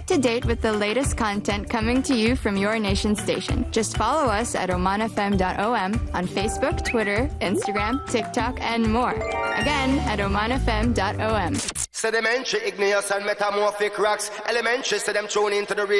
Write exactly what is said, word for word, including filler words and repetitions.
up to date with the latest content coming to you from your nation station. Just follow us at oman f m dot o m on Facebook, Twitter, Instagram, TikTok, and more. Again, at oman f m dot o m. Sedimentary, igneous and metamorphic rocks. Elementary, so them tune into the